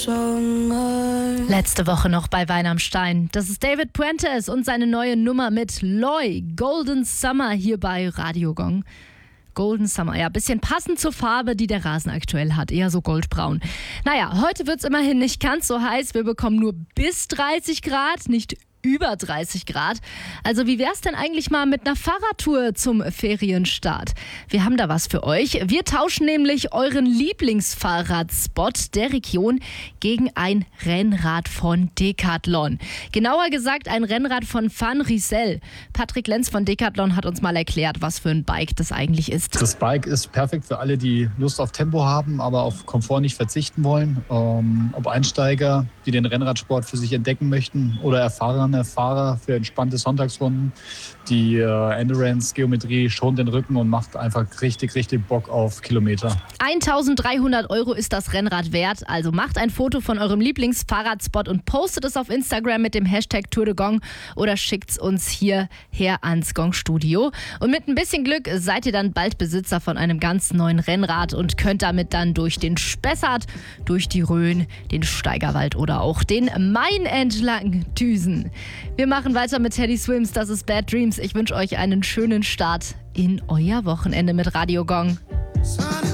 Letzte Woche noch bei Wein am Stein. Das ist David Puentes und seine neue Nummer mit Loy, Golden Summer hier bei Radio Gong. Golden Summer, ja, bisschen passend zur Farbe, die der Rasen aktuell hat, eher so goldbraun. Naja, heute wird es immerhin nicht ganz so heiß. Wir bekommen nur bis 30 Grad, nicht über 30 Grad. Also wie wär's denn eigentlich mal mit einer Fahrradtour zum Ferienstart? Wir haben da was für euch. Wir tauschen nämlich euren Lieblingsfahrradspot der Region gegen ein Rennrad von Decathlon. Genauer gesagt ein Rennrad von Van Riesel. Patrick Lenz von Decathlon hat uns mal erklärt, was für ein Bike das eigentlich ist. Das Bike ist perfekt für alle, die Lust auf Tempo haben, aber auf Komfort nicht verzichten wollen. Ob Einsteiger, die den Rennradsport für sich entdecken möchten, oder erfahrene Fahrer für entspannte Sonntagsrunden. Die Endurance-Geometrie schont den Rücken und macht einfach richtig Bock auf Kilometer. 1.300 € ist das Rennrad wert. Also macht ein Foto von eurem Lieblingsfahrradspot und postet es auf Instagram mit dem Hashtag Tour de Gong oder schickt es uns hierher ans Gong-Studio. Und mit ein bisschen Glück seid ihr dann bald Besitzer von einem ganz neuen Rennrad und könnt damit dann durch den Spessart, durch die Rhön, den Steigerwald oder auch den Main entlang düsen. Wir machen weiter mit Teddy Swims, das ist Bad Dreams. Ich wünsche euch einen schönen Start in euer Wochenende mit Radio Gong.